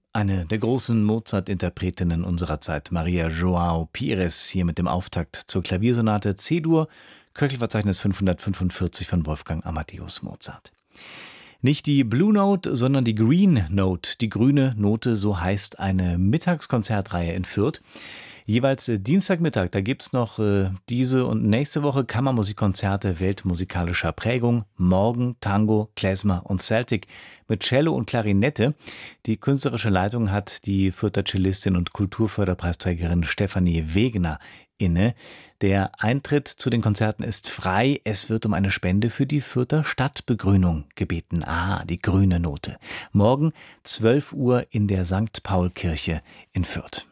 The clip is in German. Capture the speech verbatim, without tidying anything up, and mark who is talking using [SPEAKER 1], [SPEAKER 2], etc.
[SPEAKER 1] Eine der großen Mozart-Interpretinnen unserer Zeit, Maria João Pires, hier mit dem Auftakt zur Klaviersonate C-Dur, Köchelverzeichnis fünfhundertfünfundvierzig von Wolfgang Amadeus Mozart. Nicht die Blue Note, sondern die Green Note, die grüne Note, so heißt eine Mittagskonzertreihe in Fürth. Jeweils äh, Dienstagmittag, da gibt's noch äh, diese und nächste Woche Kammermusikkonzerte weltmusikalischer Prägung. Morgen Tango, Klezmer und Celtic mit Cello und Klarinette. Die künstlerische Leitung hat die Fürther Cellistin und Kulturförderpreisträgerin Stefanie Wegener inne. Der Eintritt zu den Konzerten ist frei. Es wird um eine Spende für die Fürther Stadtbegrünung gebeten. Ah, die grüne Note. Morgen zwölf Uhr in der Sankt Paul Kirche in Fürth.